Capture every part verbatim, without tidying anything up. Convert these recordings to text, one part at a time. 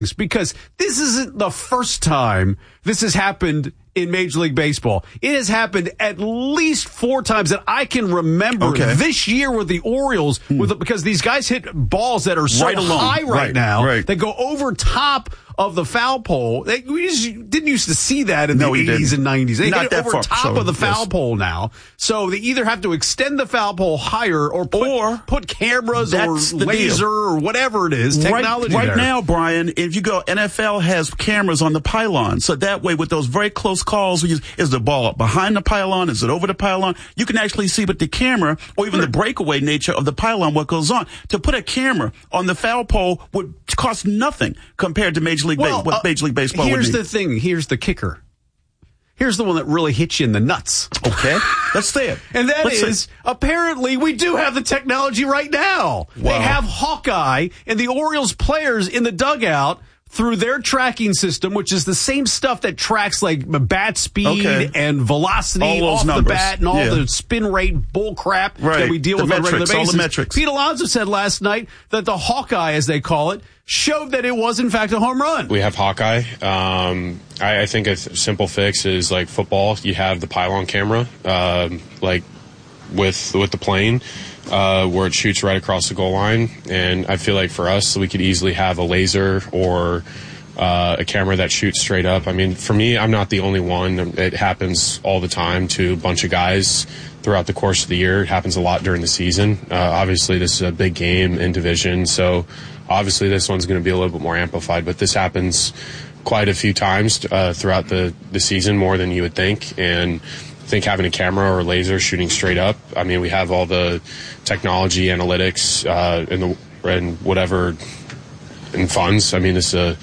because this isn't the first time this has happened in Major League Baseball. It has happened at least four times that I can remember okay. this year with the Orioles, hmm. with because these guys hit balls that are so right high right, right now right. that go over top of the foul pole. They, we just didn't used to see that in no, the eighties and nineties. They Not hit it that over far, top so, of the foul yes. pole now. So they either have to extend the foul pole higher or put, or put cameras or the laser deal. or whatever it is, technology Right, right there. now, Brian, if you go, N F L has cameras on the pylon. So that way, with those very close calls, is the ball behind the pylon? Is it over the pylon? You can actually see with the camera or even the breakaway nature of the pylon what goes on. To put a camera on the foul pole would cost nothing compared to Major League well, Baseball. What uh, Major League Baseball Here's would need. the thing. Here's the kicker. Here's the one that really hits you in the nuts. Okay, let's say it. And that let's is, apparently, we do have the technology right now. Wow. They have Hawkeye and the Orioles players in the dugout through their tracking system, which is the same stuff that tracks like bat speed okay. and velocity all off numbers. the bat and all yeah. the spin rate bull crap right. that we deal the with metrics, on a regular basis. All the metrics. Pete Alonso said last night that the Hawkeye, as they call it, showed that it was in fact a home run. We have Hawkeye. Um, I, I think a th- simple fix is like football. You have the pylon camera, um, like with with the plane. Uh, where it shoots right across the goal line. And I feel like for us, we could easily have a laser or uh, a camera that shoots straight up. I mean, for me, I'm not the only one. It happens all the time to a bunch of guys throughout the course of the year. It happens a lot during the season. Uh, obviously, this is a big game in division, so obviously this one's going to be a little bit more amplified. But this happens quite a few times uh, throughout the, the season, more than you would think. And I think having a camera or laser shooting straight up, I mean, we have all the technology, analytics, uh, and the and whatever, and funds. I mean, it's a.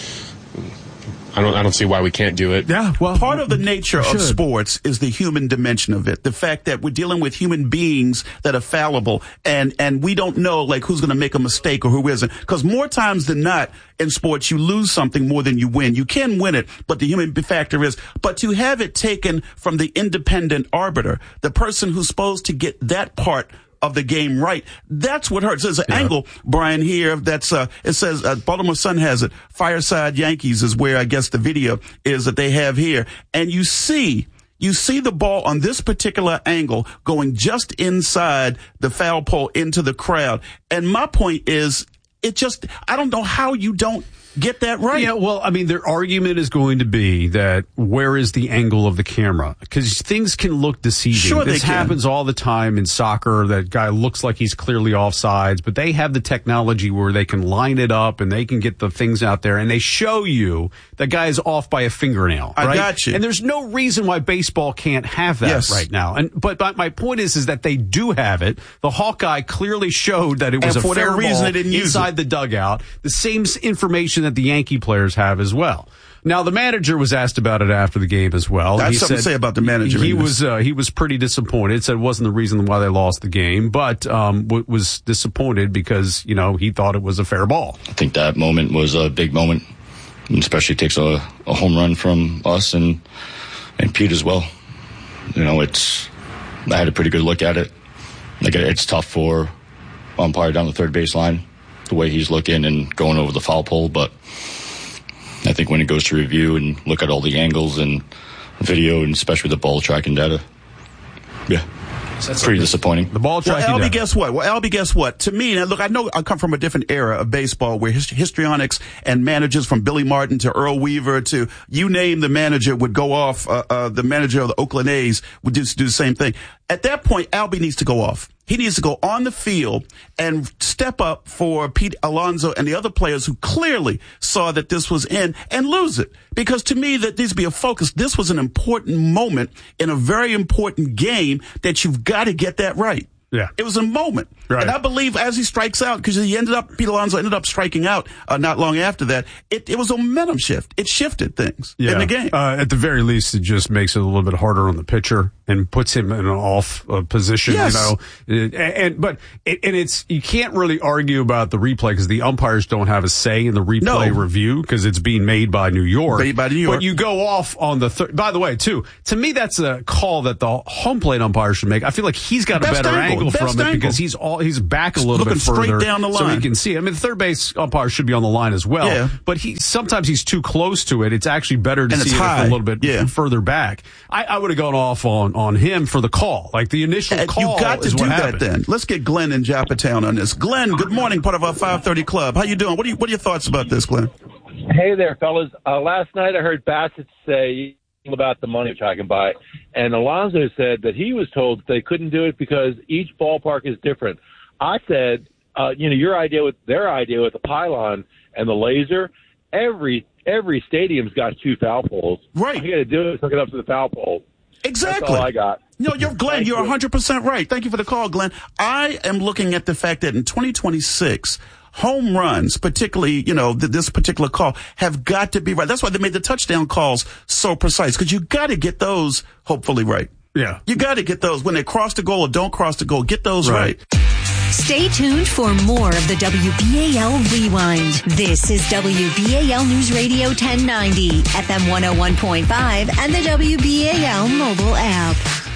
I don't. I don't see why we can't do it. Yeah, well, part of the nature should. of sports is the human dimension of it. The fact that we're dealing with human beings that are fallible, and and we don't know like who's going to make a mistake or who isn't. Because more times than not in sports, you lose something more than you win. You can win it, but the human factor is. But to have it taken from the independent arbiter, the person who's supposed to get that part of the game right, that's what hurts. There's an yeah. angle, Brian, here that's, uh, it says, uh, Baltimore Sun has it. Fireside Yankees is where I guess the video is that they have here. And you see, you see the ball on this particular angle going just inside the foul pole into the crowd. And my point is, it just, I don't know how you don't get that right. Yeah, well, I mean, their argument is going to be that where is the angle of the camera? Because things can look deceiving. Sure, this they can. happens all the time in soccer. That guy looks like he's clearly offsides, but they have the technology where they can line it up and they can get the things out there and they show you that guy is off by a fingernail. I right? got you. And there's no reason why baseball can't have that yes. right now. And but, but my point is, is that they do have it. The Hawkeye clearly showed that it was and a for fair whatever reason ball they didn't use inside it. the dugout. The same information that the Yankee players have as well. Now, the manager was asked about it after the game as well. That's he something said to say about the manager. He was uh, he was pretty disappointed. Said it wasn't the reason why they lost the game, but um, w- was disappointed because you know he thought it was a fair ball. I think that moment was a big moment, and especially takes a, a home run from us and and Pete as well. You know, it's I had a pretty good look at it. Like it's tough for umpire down the third baseline, the way he's looking and going over the foul pole, but I think when it goes to review and look at all the angles and video, and especially the ball tracking data, yeah, it's pretty disappointing. The ball tracking well, Albie, data. guess what? Well, Albie, guess what? To me, now look, I know I come from a different era of baseball where hist- histrionics and managers from Billy Martin to Earl Weaver to you name the manager would go off. Uh, uh, the manager of the Oakland A's would do, do the same thing. At that point, Albie needs to go off. He needs to go on the field and step up for Pete Alonso and the other players who clearly saw that this was in and lose it. Because to me, that needs to be a focus. This was an important moment in a very important game that you've got to get that right. Yeah. It was a moment. Right. And I believe as he strikes out, because he ended up, Pete Alonso ended up striking out uh, not long after that, it, it was a momentum shift. It shifted things yeah. in the game. Uh, at the very least, it just makes it a little bit harder on the pitcher. and puts him in an off uh, position, yes. you know. And, and but it, and it's you can't really argue about the replay because the umpires don't have a say in the replay no. review because it's being made by New York. Made by New York. But you go off on the third. By the way, too, to me that's a call that the home plate umpire should make. I feel like he's got a Best better angle, angle, best from it angle. because he's all he's back a little Looking bit further straight down the so line. he can see. I mean, the third base umpire should be on the line as well. Yeah. But he sometimes he's too close to it. It's actually better to And see it's it high. a little bit Yeah. further back. I, I would have gone off on on him for the call, like the initial And call. you got to is do what that happened. then. Let's get Glenn in Japatown on this. Glenn, good morning, part of our five thirty club. How you doing? What are you, what are your thoughts about this, Glenn? Hey there, fellas. Uh, last night I heard Bassett say about the money which I can buy, and Alonso said that he was told that they couldn't do it because each ballpark is different. I said, uh, you know, your idea with their idea with the pylon and the laser, every every stadium's got two foul poles. Right. All you got to do is hook it up to the foul pole. Exactly. That's all I got. No, you're Glenn. Thank You're you. one hundred percent right. Thank you for the call, Glenn. I am looking at the fact that in twenty twenty-six, home runs, particularly, you know, th- this particular call, have got to be right. That's why they made the touchdown calls so precise, because you got to get those hopefully right. Yeah. You got to get those when they cross the goal or don't cross the goal. Get those right. Right. Stay tuned for more of the W B A L Rewind. This is W B A L News Radio ten ninety, F M one oh one point five, and the W B A L mobile app.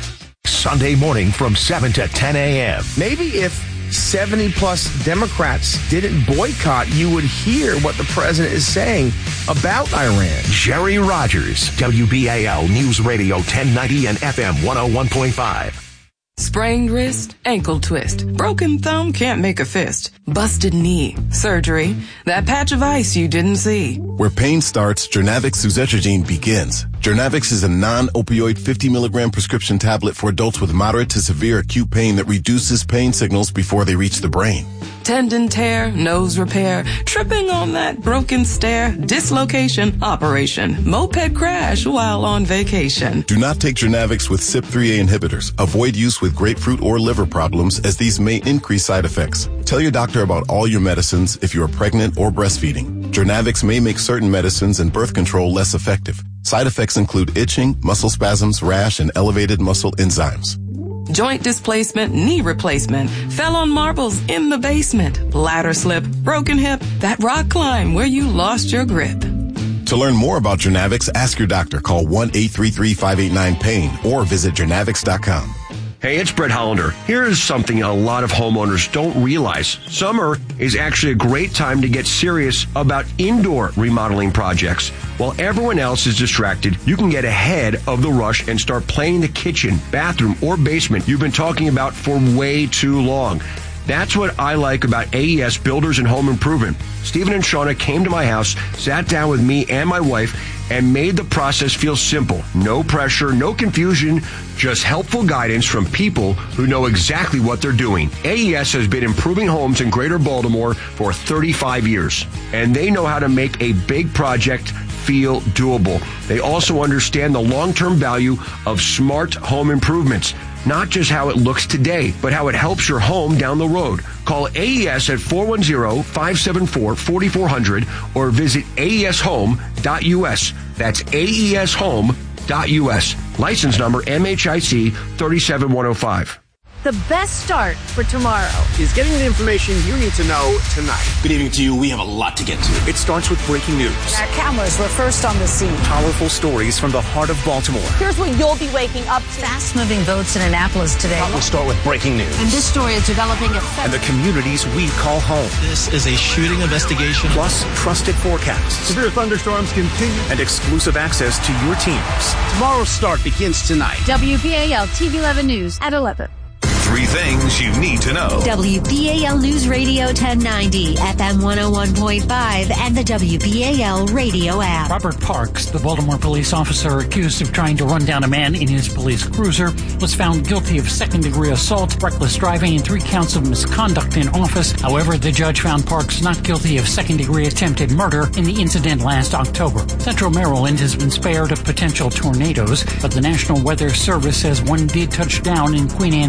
Sunday morning from seven to ten a.m. Maybe if seventy plus Democrats didn't boycott, you would hear what the president is saying about Iran. Jerry Rogers, W B A L News Radio ten ninety and F M one oh one point five. Sprained wrist, ankle twist, broken thumb, can't make a fist, busted knee, surgery, that patch of ice you didn't see. Where pain starts, Jernavix suzetrigine begins. Jernavix is a non-opioid fifty milligram prescription tablet for adults with moderate to severe acute pain that reduces pain signals before they reach the brain. Tendon tear, nose repair, tripping on that broken stair, dislocation, operation, moped crash while on vacation. Do not take Jernavix with C Y P three A inhibitors. Avoid use with grapefruit or liver problems, as these may increase side effects. Tell your doctor about all your medicines if you are pregnant or breastfeeding. Jernavix may make certain medicines and birth control less effective. Side effects include itching, muscle spasms, rash, and elevated muscle enzymes. Joint displacement, knee replacement, fell on marbles in the basement, ladder slip, broken hip, that rock climb where you lost your grip. To learn more about Jernavix, ask your doctor. Call one eight three three, five eight nine, pain or visit jernavix dot com. Hey, it's Brett Hollander. Here's something a lot of homeowners don't realize. Summer is actually a great time to get serious about indoor remodeling projects. While everyone else is distracted, you can get ahead of the rush and start planning the kitchen, bathroom, or basement you've been talking about for way too long. That's what I like about A E S Builders and Home Improvement. Stephen and Shauna came to my house, sat down with me and my wife, and made the process feel simple. No pressure, no confusion, just helpful guidance from people who know exactly what they're doing. A E S has been improving homes in Greater Baltimore for thirty-five years, and they know how to make a big project feel doable. They also understand the long-term value of smart home improvements. Not just how it looks today, but how it helps your home down the road. Call A E S at four one zero, five seven four, four four zero zero or visit A E S home dot U S. That's A E S home dot U S. License number M H I C three seven one zero five. The best start for tomorrow is getting the information you need to know tonight. Good evening to you. We have a lot to get to. It starts with breaking news. Our cameras were first on the scene. Powerful stories from the heart of Baltimore. Here's what you'll be waking up to. Fast-moving votes in Annapolis today. We'll start with breaking news. And this story is developing at and the communities we call home. This is a shooting investigation. Plus, trusted forecasts. Severe thunderstorms continue. And exclusive access to your teams. Tomorrow's start begins tonight. W B A L T V eleven News at eleven. Three things you need to know. W B A L News Radio ten ninety, F M one oh one point five, and the W B A L radio app. Robert Parks, the Baltimore police officer accused of trying to run down a man in his police cruiser, was found guilty of second-degree assault, reckless driving, and three counts of misconduct in office. However, the judge found Parks not guilty of second-degree attempted murder in the incident last October. Central Maryland has been spared of potential tornadoes, but the National Weather Service says one did touch down in Queen Anne's County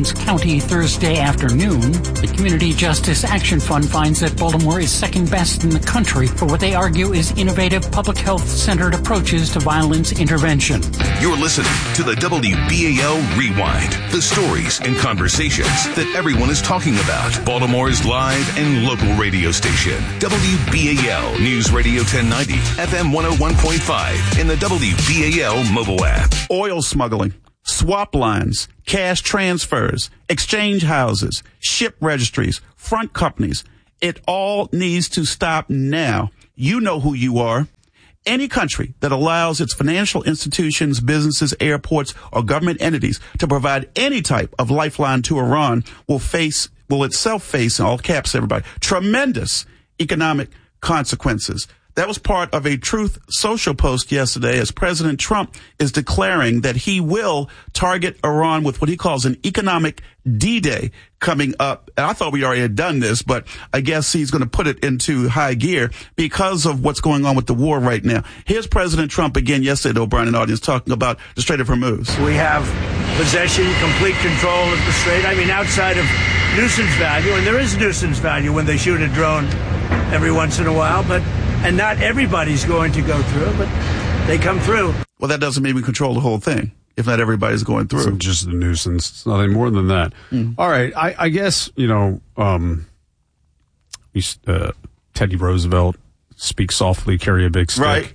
County Thursday afternoon. The Community Justice Action Fund finds that Baltimore is second best in the country for what they argue is innovative public health-centered approaches to violence intervention. You're listening to the W B A L Rewind, the stories and conversations that everyone is talking about. Baltimore's live and local radio station, W B A L News Radio ten ninety, F M one oh one point five, in the W B A L mobile app. Oil smuggling, swap lines, cash transfers, exchange houses, ship registries, front companies. It all needs to stop now. You know who you are. Any country that allows its financial institutions, businesses, airports, or government entities to provide any type of lifeline to Iran will face, will itself face, in all caps, everybody, tremendous economic consequences. That was part of a Truth Social post yesterday as President Trump is declaring that he will target Iran with what he calls an economic D-Day coming up. And I thought we already had done this, but I guess he's going to put it into high gear because of what's going on with the war right now. Here's President Trump again yesterday, O'Brien and audience, talking about the Strait of Hormuz. We have possession, complete control of the strait. I mean, outside of nuisance value, and there is nuisance value when they shoot a drone every once in a while, but and not everybody's going to go through, but they come through. Well, that doesn't mean we control the whole thing if not everybody's going through. It's just a nuisance. It's nothing more than that. Mm. All right. I, I guess, you know, um, uh, Teddy Roosevelt, speak softly, carry a big stick. Right.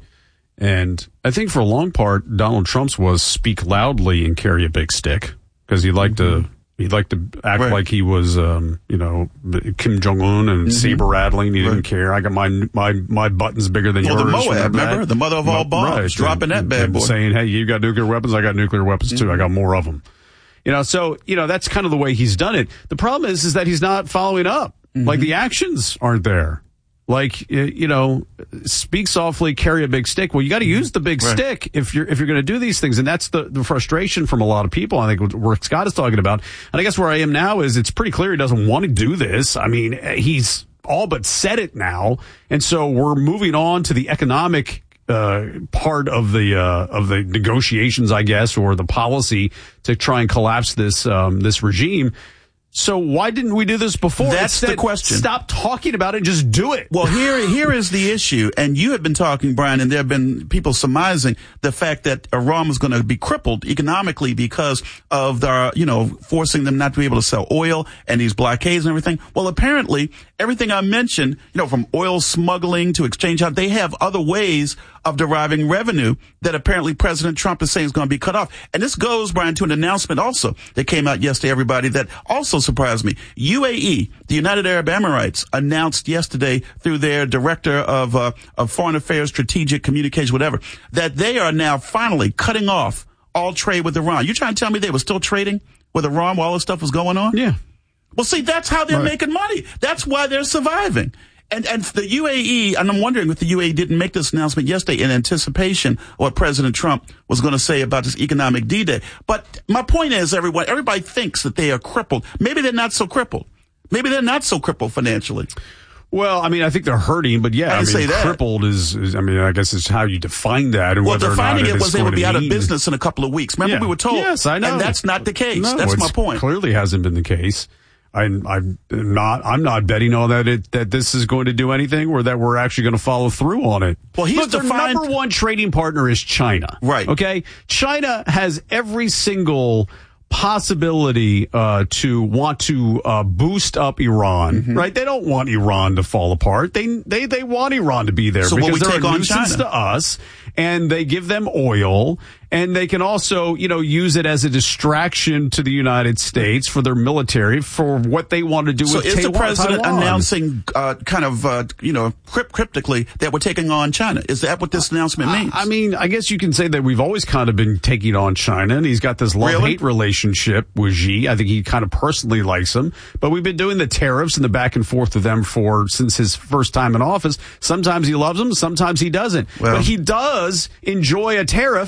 And I think for a long part, Donald Trump's was speak loudly and carry a big stick because he liked mm-hmm. to. He'd like to act right. like he was, um, you know, Kim Jong-un and mm-hmm. saber rattling. He right. didn't care. I got my my my buttons bigger than well, yours. The Moab, remember? The mother of all bombs. Right. Dropping and, that bad and boy. Saying, hey, you got nuclear weapons, I got nuclear weapons too. Mm-hmm. I got more of them. You know, so, you know, that's kind of the way he's done it. The problem is, is that he's not following up. Mm-hmm. Like, the actions aren't there. Like, you know, speak softly, carry a big stick. Well, you got to use the big right. stick if you're if you're going to do these things. And that's the, the frustration from a lot of people, I think, what Scott is talking about. And I guess where I am now is it's pretty clear he doesn't want to do this. I mean, he's all but said it now. And so we're moving on to the economic uh part of the uh of the negotiations, I guess, or the policy to try and collapse this um this regime. So why didn't we do this before? That's Instead, the question. Stop talking about it and just do it. Well, here, here is the issue. And you have been talking, Brian, and there have been people surmising the fact that Iran was going to be crippled economically because of the, you know, forcing them not to be able to sell oil and these blockades and everything. Well, apparently everything I mentioned, you know, from oil smuggling to exchange, they have other ways of deriving revenue that apparently President Trump is saying is going to be cut off. And this goes, Brian, to an announcement also that came out yesterday, everybody, that also surprised me. U A E, the United Arab Emirates, announced yesterday through their director of, uh, of foreign affairs, strategic communication, whatever, that they are now finally cutting off all trade with Iran. You trying to tell me they were still trading with Iran while all this stuff was going on? Yeah. Well, see, that's how they're right. making money. That's why they're surviving. And, and the U A E, and I'm wondering if the U A E didn't make this announcement yesterday in anticipation of what President Trump was going to say about this economic D-Day. But my point is, everyone, everybody thinks that they are crippled. Maybe they're not so crippled. Maybe they're not so crippled financially. Well, I mean, I think they're hurting, but yeah, I, I mean, say that. crippled is, is, I mean, I guess it's how you define that. And well, whether defining or not it was they would be out of mean. business in a couple of weeks. Remember, yeah. we were told. Yes, I know. And that's not the case. No, that's my point. Clearly hasn't been the case. I'm, I'm not. I'm not betting on that. It, that this is going to do anything, or that we're actually going to follow through on it. Well, he's Look, defined. Their number one trading partner is China. Right. Okay. China has every single possibility uh to want to uh boost up Iran, mm-hmm. right? They don't want Iran to fall apart. They they they want Iran to be there so because we they're take a on nuisance China. to us, and they give them oil, and they can also, you know, use it as a distraction to the United States for their military for what they want to do so with is Taiwan. the president Taiwan. announcing uh kind of uh you know crypt- cryptically that we're taking on China? Is that what this announcement means? I, I mean, I guess you can say that we've always kind of been taking on China, and he's got this love-hate really? relationship with Xi. I think he kind of personally likes him, but we've been doing the tariffs and the back and forth with them for since his first time in office. Sometimes he loves them, sometimes he doesn't. Well, but he does enjoy a tariff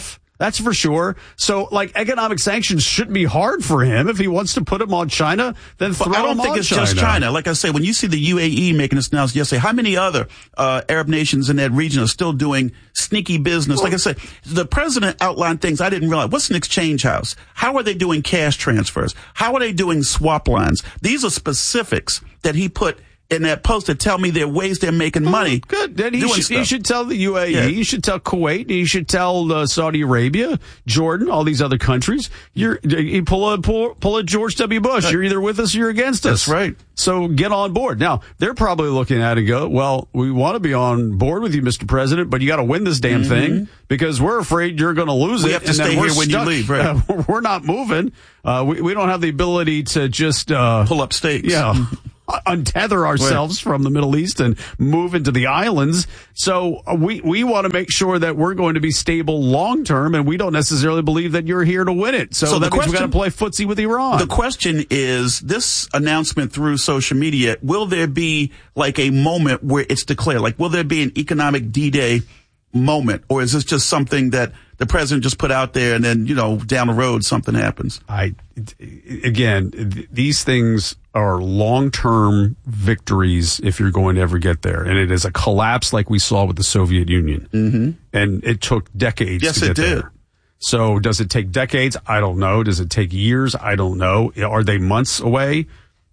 That's for sure. So, like, economic sanctions shouldn't be hard for him. If he wants to put them on China, then throw But I don't them think on it's China. just China. Like I say, when you see the U A E making this announcement yesterday, how many other uh, Arab nations in that region are still doing sneaky business? Like I said, the president outlined things I didn't realize. What's an exchange house? How are they doing cash transfers? How are they doing swap lines? These are specifics that he put in that post that tell me there are ways they're making money. Oh, good. Then he doing should, stuff. he should tell the U A E. Yeah. He should tell Kuwait. He should tell uh, Saudi Arabia, Jordan, all these other countries. You're you pull a pull, pull a George W. Bush. You're either with us or you're against us. That's right. So get on board. Now they're probably looking at it and go, well, we want to be on board with you, Mister President, but you got to win this damn Mm-hmm. thing because we're afraid you're going to lose We it. have to and then stay we're here when you stuck. leave, right. Uh, we're not moving. Uh, we we don't have the ability to just uh, Pull up stakes. Yeah. untether ourselves right. from the Middle East and move into the islands. So uh, we, we want to make sure that we're going to be stable long term, and we don't necessarily believe that you're here to win it. So, So the that means we've got to question- play footsie with Iran. The question is, this announcement through social media, will there be like a moment where it's declared? Like, will there be an economic D-Day moment? Or is this just something that the president just put out there and then, you know, down the road something happens? I, again, th- these things are long-term victories if you're going to ever get there. And it is a collapse like we saw with the Soviet Union. Mm-hmm. And it took decades Yes, to get it did. there. So does it take decades? I don't know. Does it take years? I don't know. Are they months away?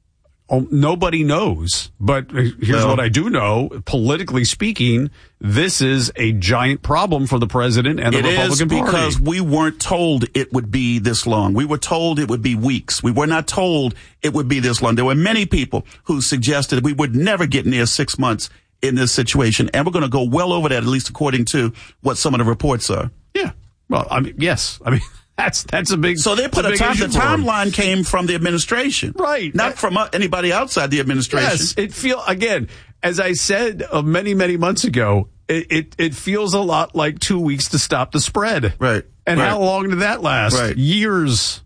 Oh, nobody knows. But here's Well- what I do know. Politically speaking, this is a giant problem for the president and the It is Republican Party. because we weren't told it would be this long. We were told it would be weeks. We were not told it would be this long. There were many people who suggested we would never get near six months in this situation. And we're going to go well over that, at least according to what some of the reports are. Yeah. Well, I mean, yes. I mean, that's that's a big. So they put a, big time. issue The for 'em. timeline came from the administration, Right. Not from uh, anybody outside the administration. Yes, it feel again, as I said uh, many many months ago. It, it it feels a lot like two weeks to stop the spread. Right. And right. how long did that last? Right. Years,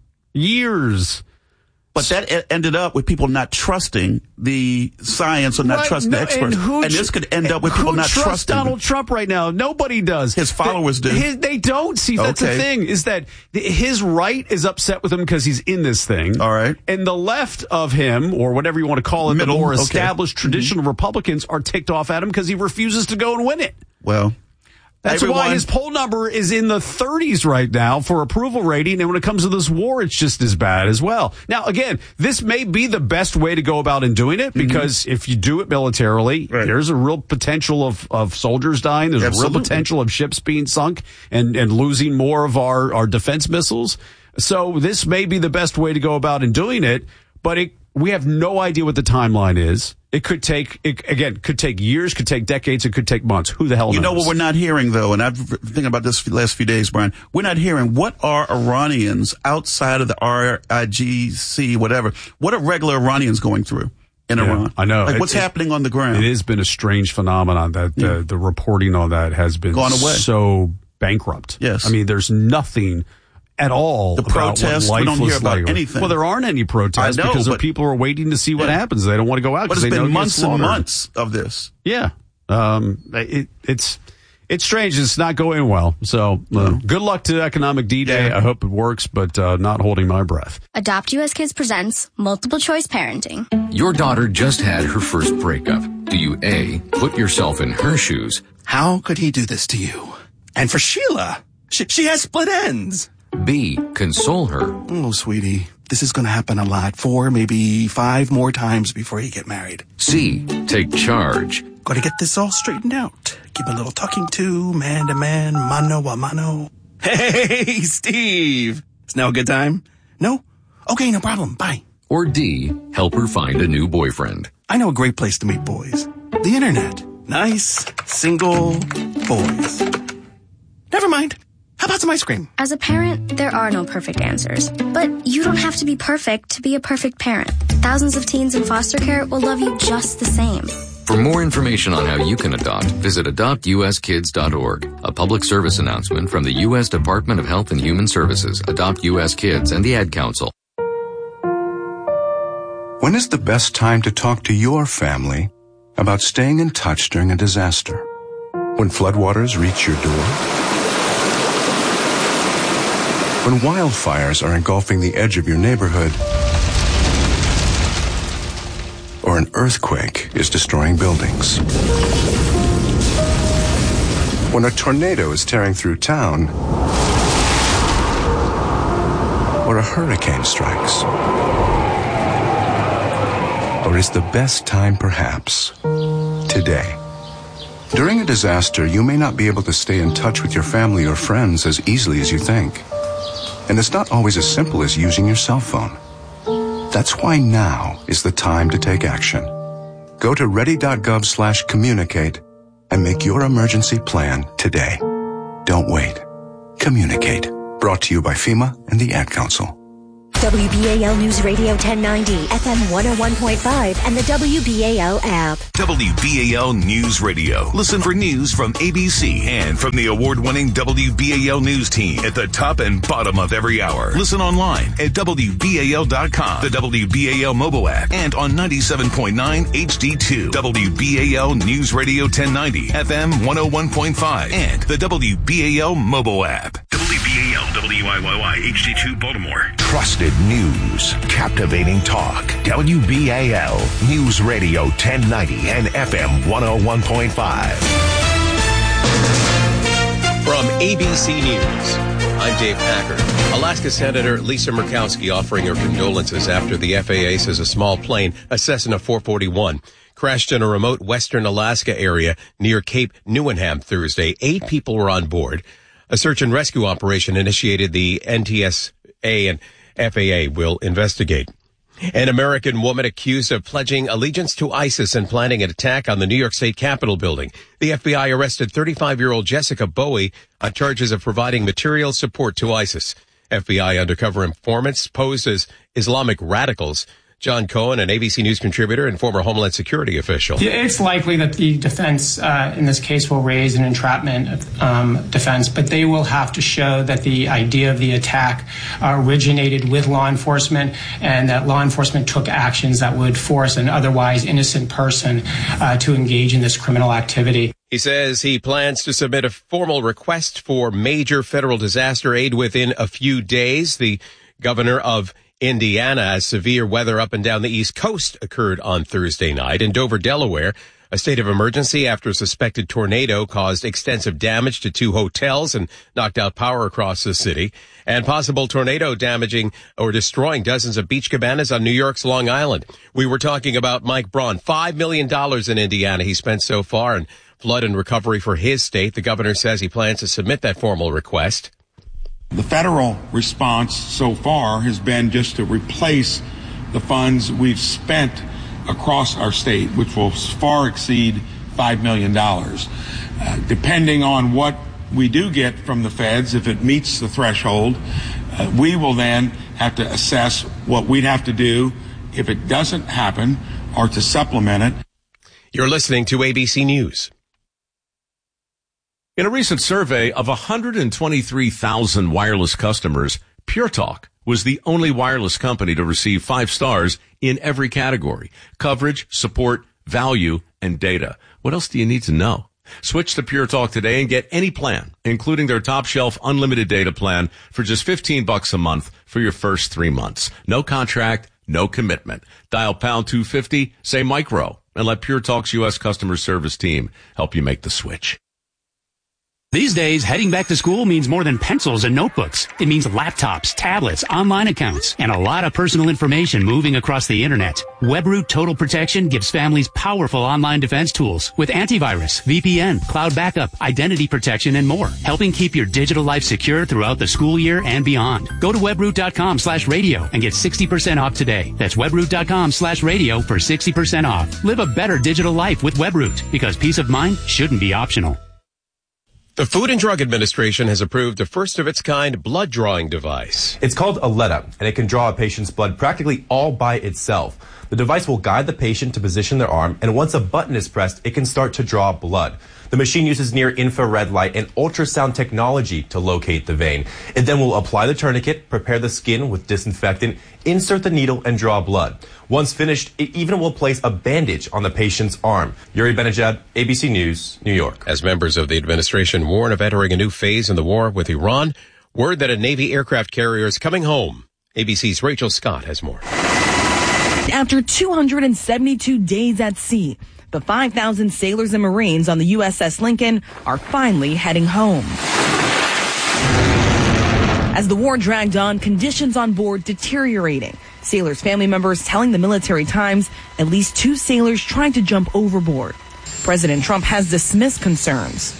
years. But that e- ended up with people not trusting the science or not Right, trusting no, the experts. And, who And tr- this could end up with who people not trusts trusting Donald them. Trump right now? Nobody does. His followers do. His, they don't. See, that's Okay. the thing, is that th- his right is upset with him because he's in this thing. All right. And the left of him, or whatever you want to call it, Middle, the more okay. established traditional Republicans are ticked off at him because he refuses to go and win it. Well, That's everyone, why his poll number is in the thirties right now for approval rating. And when it comes to this war, it's just as bad as well. Now, again, this may be the best way to go about in doing it because mm-hmm. if you do it militarily, right. there's a real potential of, of soldiers dying. There's Absolutely. a real potential of ships being sunk and, and losing more of our, our defense missiles. So this may be the best way to go about in doing it, but it, we have no idea what the timeline is. It could take, it, again, could take years, could take decades, it could take months. Who the hell knows? You know what we're not hearing, though, and I've been thinking about this for the last few days, Brian. We're not hearing what are Iranians outside of the R I G C, whatever, what are regular Iranians going through in Yeah, Iran? I know. Like, It- what's it- happening on the ground? It has been a strange phenomenon that Yeah. the, the reporting on that has been Gone away. so bankrupt. Yes. I mean, there's nothing at all The about what protests, we life don't was hear about like. anything. Well, there aren't any protests I know, because the but- people are waiting to see what Yeah. happens. They don't want to go out But because it's they know been they'll get months and slaughtered. months of this. Yeah. Um, it, it's, it's strange. It's not going well. So uh, good luck to Economic D-Day. Yeah. I hope it works, but uh, not holding my breath. Adopt U S Kids presents Multiple Choice Parenting. Your daughter just had her first breakup. Do you A, put yourself in her shoes? How could he do this to you? And for Sheila, she, she has split ends. B, console her? Oh, sweetie, this is going to happen a lot. Four, maybe five more times before you get married. C, take charge? Got to get this all straightened out. Give a little talking to, man to man, mano a mano. Hey, Steve. Is now a good time? No? Okay, no problem. Bye. Or D, help her find a new boyfriend? I know a great place to meet boys. The internet. Nice, single boys. Never mind. How about some ice cream? As a parent, there are no perfect answers. But you don't have to be perfect to be a perfect parent. Thousands of teens in foster care will love you just the same. For more information on how you can adopt, visit adopt u s kids dot org. A public service announcement from the U S Department of Health and Human Services, Adopt U S Kids, and the Ad Council. When is the best time to talk to your family about staying in touch during a disaster? When floodwaters reach your door? When wildfires are engulfing the edge of your neighborhood, or an earthquake is destroying buildings. When a tornado is tearing through town, or a hurricane strikes. Or is the best time perhaps today? During a disaster, you may not be able to stay in touch with your family or friends as easily as you think. And it's not always as simple as using your cell phone. That's why now is the time to take action. Go to ready.gov slash communicate and make your emergency plan today. Don't wait. Communicate. Brought to you by FEMA and the Ad Council. W B A L News Radio ten ninety, F M one oh one point five, and the W B A L app. W B A L News Radio. Listen for news from A B C and from the award-winning W B A L News team at the top and bottom of every hour. Listen online at W B A L dot com, the W B A L mobile app, and on ninety-seven point nine H D two. W B A L News Radio ten ninety, F M one oh one point five, and the W B A L mobile app. W B A L W I Y Y H D two Baltimore. Trusted news, captivating talk. W B A L News Radio ten ninety and F M one oh one point five. From A B C News, I'm Dave Packer. Alaska Senator Lisa Murkowski offering her condolences after the F A A says a small plane, a Cessna four forty-one, crashed in a remote western Alaska area near Cape Newenham Thursday. Eight people were on board. A search and rescue operation initiated. The N T S A and F A A will investigate. An American woman accused of pledging allegiance to ISIS and planning an attack on the New York State Capitol building. The F B I arrested thirty-five-year-old Jessica Bowie on charges of providing material support to ISIS. F B I undercover informants posed as Islamic radicals. John Cohen, an A B C News contributor and former Homeland Security official. It's likely that the defense uh, in this case will raise an entrapment um, defense, but they will have to show that the idea of the attack uh, originated with law enforcement and that law enforcement took actions that would force an otherwise innocent person uh, to engage in this criminal activity. He says he plans to submit a formal request for major federal disaster aid within a few days. The governor of Indiana, as severe weather up and down the East Coast occurred on Thursday night. In Dover, Delaware, a state of emergency after a suspected tornado caused extensive damage to two hotels and knocked out power across the city. And possible tornado damaging or destroying dozens of beach cabanas on New York's Long Island. We were talking about Mike Braun, five million dollars in Indiana he spent so far in flood and recovery for his state. The governor says he plans to submit that formal request. The federal response so far has been just to replace the funds we've spent across our state, which will far exceed five million dollars. Uh, depending on what we do get from the feds, if it meets the threshold, uh, we will then have to assess what we'd have to do if it doesn't happen or to supplement it. You're listening to A B C News. In a recent survey of one hundred twenty-three thousand wireless customers, Pure Talk was the only wireless company to receive five stars in every category: coverage, support, value, and data. What else do you need to know? Switch to Pure Talk today and get any plan, including their top shelf unlimited data plan for just fifteen bucks a month for your first three months. No contract, no commitment. Dial pound two fifty, say micro, and let Pure Talk's U S customer service team help you make the switch. These days, heading back to school means more than pencils and notebooks. It means laptops, tablets, online accounts, and a lot of personal information moving across the internet. WebRoot Total Protection gives families powerful online defense tools with antivirus, V P N, cloud backup, identity protection, and more, helping keep your digital life secure throughout the school year and beyond. Go to webroot.com slash radio and get sixty percent off today. That's webroot.com slash radio for sixty percent off. Live a better digital life with WebRoot, because peace of mind shouldn't be optional. The Food and Drug Administration has approved a first-of-its-kind blood drawing device. It's called Aletta, and it can draw a patient's blood practically all by itself. The device will guide the patient to position their arm, and once a button is pressed, it can start to draw blood. The machine uses near-infrared light and ultrasound technology to locate the vein. It then will apply the tourniquet, prepare the skin with disinfectant, insert the needle, and draw blood. Once finished, it even will place a bandage on the patient's arm. Yuri Benajad, A B C News, New York. As members of the administration warn of entering a new phase in the war with Iran, Word that a Navy aircraft carrier is coming home. A B C's Rachel Scott has more. After two hundred seventy-two days at sea, the five thousand sailors and Marines on the U S S Lincoln are finally heading home. As the war dragged on, conditions on board deteriorating. Sailors' family members telling the Military Times at least two sailors tried to jump overboard. President Trump has dismissed concerns.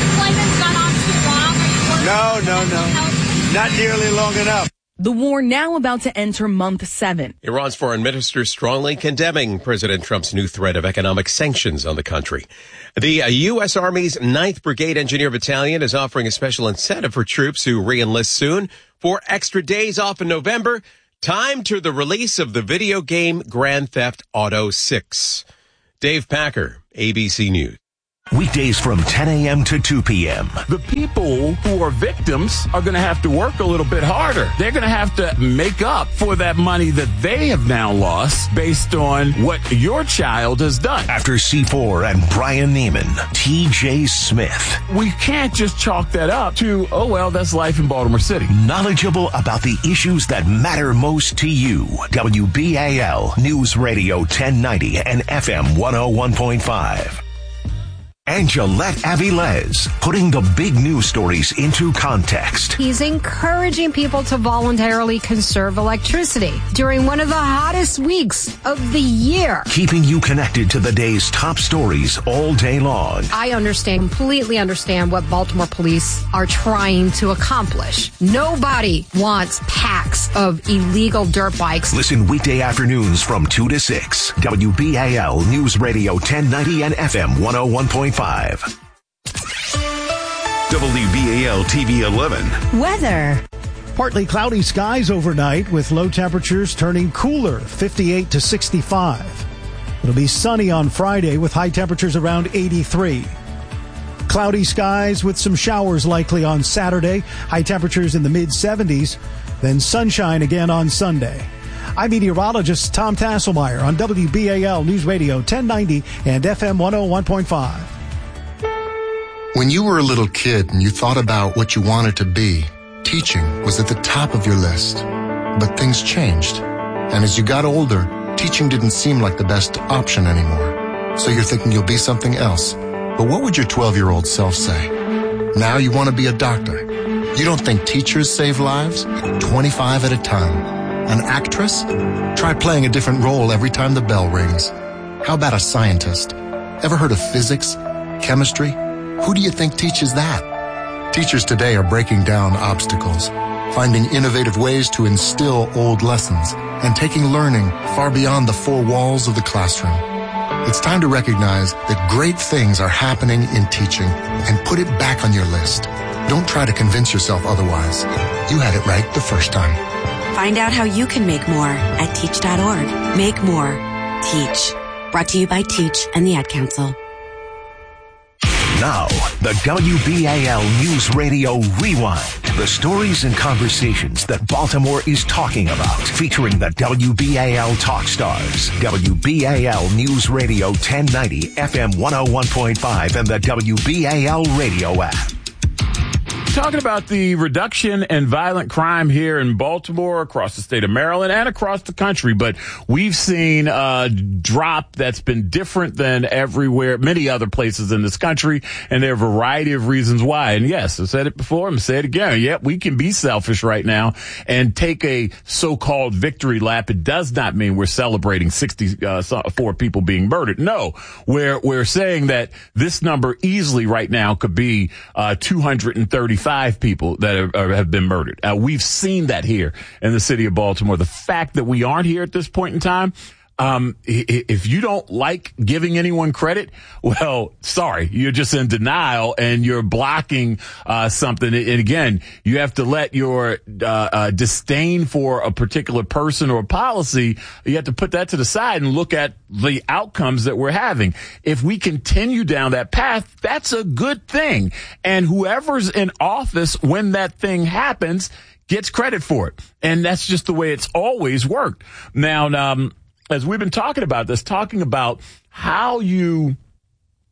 No, no, no. Not nearly long enough. The war now about to enter month seven. Iran's foreign minister strongly condemning President Trump's new threat of economic sanctions on the country. The uh, U S. Army's ninth Brigade Engineer Battalion is offering a special incentive for troops who re-enlist soon. Four extra days off in November. Time to the release of the video game Grand Theft Auto six. Dave Packer, A B C News. Weekdays from ten a.m. to two p.m. The people who are victims are going to have to work a little bit harder. They're going to have to make up for that money that they have now lost based on what your child has done. After C four and Brian Neiman, T J Smith. We can't just chalk that up to, oh, well, that's life in Baltimore City. Knowledgeable about the issues that matter most to you. W B A L News Radio ten ninety and F M one oh one point five. Angelette Avilés, putting the big news stories into context. He's encouraging people to voluntarily conserve electricity during one of the hottest weeks of the year. Keeping you connected to the day's top stories all day long. I understand, completely understand what Baltimore police are trying to accomplish. Nobody wants packs of illegal dirt bikes. Listen weekday afternoons from two to six. W B A L News Radio ten ninety and F M one oh one point five. W B A L T V eleven. Weather. Partly cloudy skies overnight with low temperatures turning cooler, fifty-eight to sixty-five. It'll be sunny on Friday with high temperatures around eighty-three. Cloudy skies with some showers likely on Saturday, high temperatures in the mid seventies, then sunshine again on Sunday. I'm meteorologist Tom Tasselmeyer on W B A L News Radio ten ninety and F M one oh one point five. When you were a little kid and you thought about what you wanted to be, teaching was at the top of your list. But things changed. And as you got older, teaching didn't seem like the best option anymore. So you're thinking you'll be something else. But what would your twelve-year-old self say? Now you want to be a doctor. You don't think teachers save lives? twenty-five at a time. An actress? Try playing a different role every time the bell rings. How about a scientist? Ever heard of physics? Chemistry? Who do you think teaches that? Teachers today are breaking down obstacles, finding innovative ways to instill old lessons, and taking learning far beyond the four walls of the classroom. It's time to recognize that great things are happening in teaching and put it back on your list. Don't try to convince yourself otherwise. You had it right the first time. Find out how you can make more at teach dot org. Make more. Teach. Brought to you by Teach and the Ad Council. Now, the W B A L News Radio Rewind. The stories and conversations that Baltimore is talking about. Featuring the W B A L Talk Stars. W B A L News Radio ten ninety, F M one oh one point five, and the W B A L radio app. Talking about the reduction in violent crime here in Baltimore, across the state of Maryland, and across the country. But we've seen a drop that's been different than everywhere, many other places in this country, and there are a variety of reasons why. And yes, I said it before, I'm going to say it again. Yep, we can be selfish right now and take a so-called victory lap. It does not mean we're celebrating sixty-four people being murdered. No, we're, we're saying that this number easily right now could be uh, two hundred thirty-five people that are, are, have been murdered. Uh, we've seen that here in the city of Baltimore. The fact that we aren't here at this point in time, um, if you don't like giving anyone credit, well, sorry, you're just in denial and you're blocking uh, something. And again, you have to let your uh, uh, disdain for a particular person or policy, you have to put that to the side and look at the outcomes that we're having. If we continue down that path, that's a good thing. And whoever's in office when that thing happens gets credit for it. And that's just the way it's always worked. Now, um, as we've been talking about this, talking about how you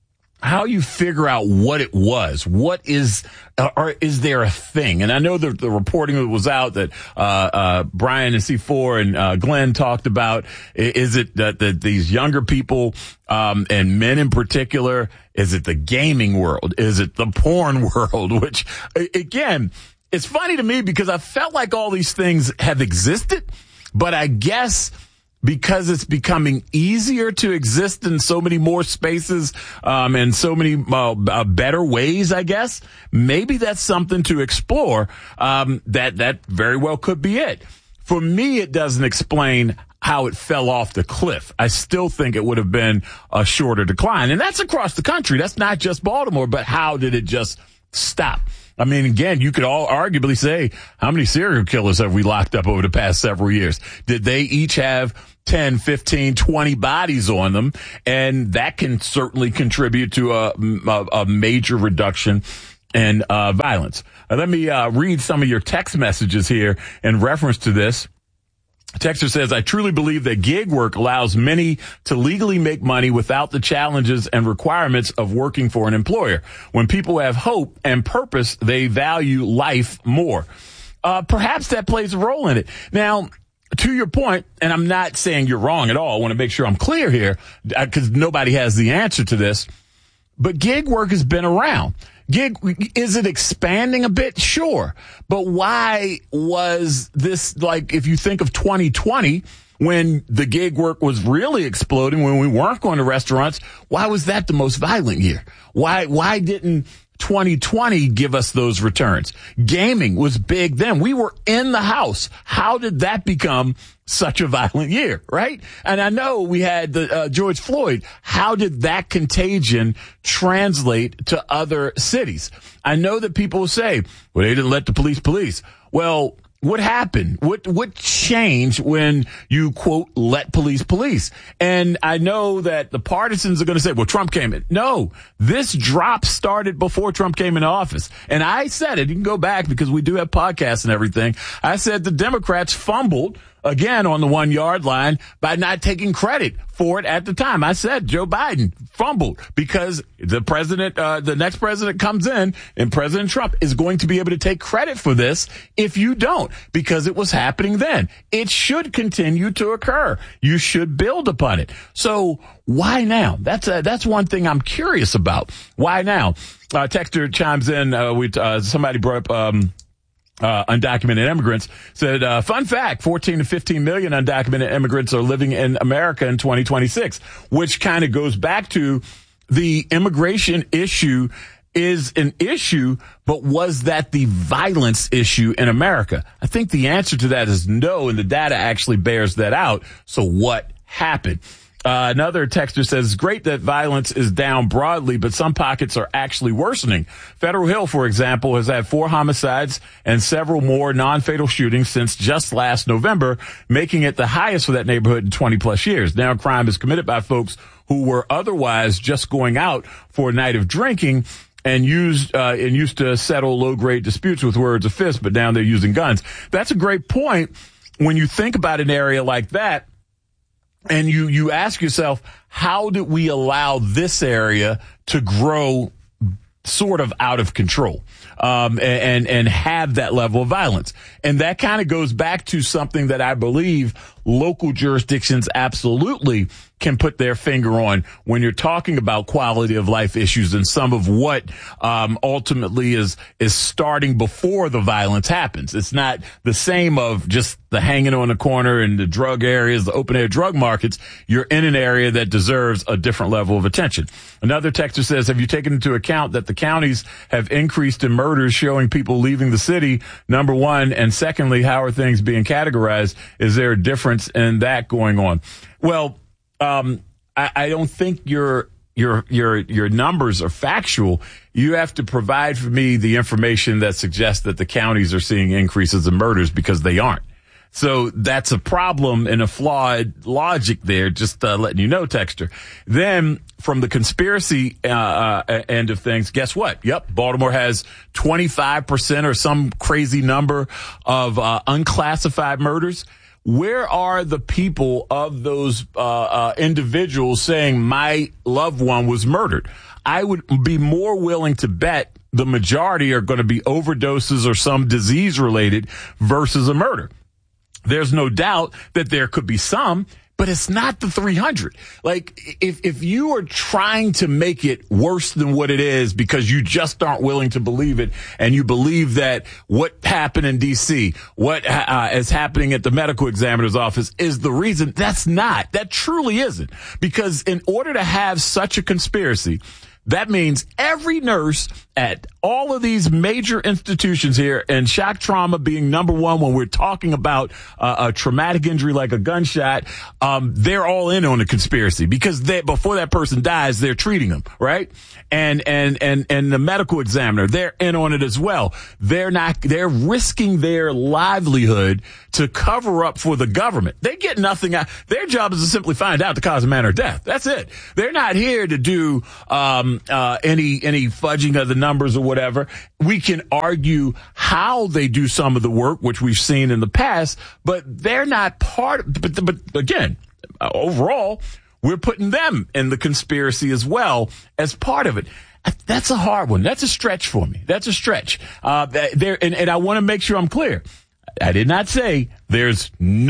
how you figure out what it was. What is, uh, or is there a thing? And I know that the reporting was out that, uh, uh, Brian and C four and, uh, Glenn talked about. Is it that, that these younger people, um, and men in particular, is it the gaming world? Is it the porn world? Which, again, it's funny to me because I felt like all these things have existed, but I guess because it's becoming easier to exist in so many more spaces, um, and so many uh, uh, better ways, I guess, maybe that's something to explore. Um, that, that very well could be it. For me, it doesn't explain how it fell off the cliff. I still think it would have been a shorter decline. And that's across the country. That's not just Baltimore, but how did it just stop? I mean, again, you could all arguably say, how many serial killers have we locked up over the past several years? Did they each have ten, fifteen, twenty bodies on them? And that can certainly contribute to a, a, a major reduction in uh, violence. Uh, let me uh, read some of your text messages here in reference to this. Texter says, I truly believe that gig work allows many to legally make money without the challenges and requirements of working for an employer. When people have hope and purpose, they value life more. Uh, perhaps that plays a role in it. Now, to your point, and I'm not saying you're wrong at all. I want to make sure I'm clear here because nobody has the answer to this. But gig work has been around. Gig, is it expanding a bit? Sure. But why was this, like, if you think of twenty twenty, when the gig work was really exploding, when we weren't going to restaurants, why was that the most violent year? Why, why didn't twenty twenty give us those returns? Gaming was big then. We were in the house. How did that become such a violent year, right? And I know we had the uh, George Floyd. How did that contagion translate to other cities? I know that people will say, well, they didn't let the police police. Well, what happened? What what changed when you, quote, let police police? And I know that the partisans are going to say, well, Trump came in. No, this drop started before Trump came into office. And I said it. You can go back because we do have podcasts and everything. I said the Democrats fumbled again on the one yard line by not taking credit for it at the time. I said Joe Biden fumbled because the president, uh, the next president comes in and President Trump is going to be able to take credit for this if you don't, because it was happening then. It should continue to occur. You should build upon it. So why now? That's a, that's one thing I'm curious about. Why now? Uh, texter chimes in. Uh, we, uh, somebody brought up, um, Uh, undocumented immigrants, said, uh, fun fact, fourteen to fifteen million undocumented immigrants are living in America in twenty twenty-six, which kind of goes back to the immigration issue is an issue, but was that the violence issue in America? I think the answer to that is no, and the data actually bears that out. So what happened? Uh, another texter says, it's great that violence is down broadly, but some pockets are actually worsening. Federal Hill, for example, has had four homicides and several more non-fatal shootings since just last November, making it the highest for that neighborhood in twenty plus years. Now crime is committed by folks who were otherwise just going out for a night of drinking and used, uh, and used to settle low-grade disputes with words of fist, but now they're using guns. That's a great point when you think about an area like that. And you, you ask yourself, how did we allow this area to grow sort of out of control, um, and, and have that level of violence? And that kind of goes back to something that I believe local jurisdictions absolutely can put their finger on when you're talking about quality of life issues and some of what um ultimately is is starting before the violence happens. It's not the same of just the hanging on the corner and the drug areas, the open air drug markets. You're in an area that deserves a different level of attention. Another texter says, have you taken into account that the counties have increased in murders showing people leaving the city? Number one. And secondly, how are things being categorized? Is there a difference in that going on? Well, Um, I, I don't think your your your your numbers are factual. You have to provide for me the information that suggests that the counties are seeing increases in murders, because they aren't. So that's a problem and a flawed logic there, just uh, letting you know, texter. Then from the conspiracy uh, uh, end of things, guess what? Yep, Baltimore has twenty-five percent or some crazy number of uh, unclassified murders. where are the people of those uh, uh, individuals saying my loved one was murdered? I would be more willing to bet the majority are going to be overdoses or some disease related versus a murder. There's no doubt that there could be some, but it's not the three hundred. Like, if, if you are trying to make it worse than what it is because you just aren't willing to believe it, and you believe that what happened in D C, what uh, is happening at the medical examiner's office is the reason, that's not. That truly isn't. Because in order to have such a conspiracy, that means every nurse at all of these major institutions here, and shock trauma being number one when we're talking about uh, a traumatic injury like a gunshot, um, they're all in on the conspiracy because they, before that person dies, they're treating them, right? And, and, and, and the medical examiner, they're in on it as well. They're not, they're risking their livelihood to cover up for the government. They get nothing out. Their job is to simply find out the cause of manner of death. That's it. They're not here to do, um, uh, any, any fudging of the numbers or whatever. We can argue how they do some of the work, which we've seen in the past, but they're not part of, but, but again, overall, we're putting them in the conspiracy as well as part of it. That's a hard one. That's a stretch for me. That's a stretch. Uh, there, and, and I want to make sure I'm clear. I did not say there's